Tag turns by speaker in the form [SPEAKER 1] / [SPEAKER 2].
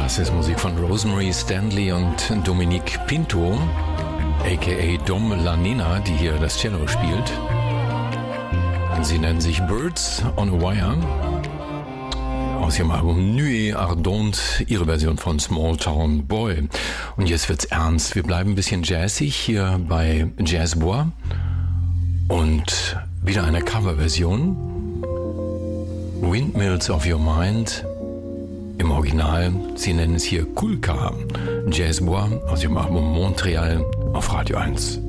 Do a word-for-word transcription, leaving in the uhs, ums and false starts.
[SPEAKER 1] Das ist Musik von Rosemary Stanley und Dominique Pinto, aka Dom La Nena, die hier das Cello spielt. Sie nennen sich Birds on a Wire. Aus ihrem Album Nuit Ardente, ihre Version von Small Town Boy. Und jetzt wird's ernst. Wir bleiben ein bisschen jazzig hier bei Jazz Bois. Und wieder eine Coverversion. Windmills of Your Mind. Im Original, sie nennen es hier Kulka. Jazz Bois aus ihrem Album Montreal auf Radio eins.